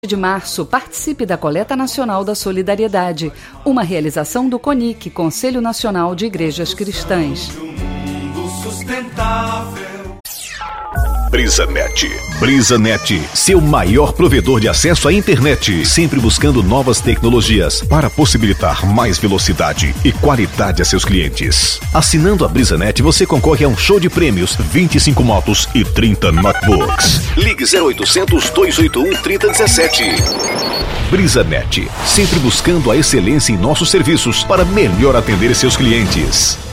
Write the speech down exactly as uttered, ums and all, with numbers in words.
de março, participe da Coleta Nacional da Solidariedade, uma realização do CONIC, Conselho Nacional de Igrejas Cristãs. BrisaNet. BrisaNet, seu maior provedor de acesso à internet, sempre buscando novas tecnologias para possibilitar mais velocidade e qualidade a seus clientes. Assinando a BrisaNet, você concorre a um show de prêmios, vinte e cinco motos e trinta notebooks. Ligue zero oitocentos, dois oito um, trinta dezessete. BrisaNet, sempre buscando a excelência em nossos serviços para melhor atender seus clientes.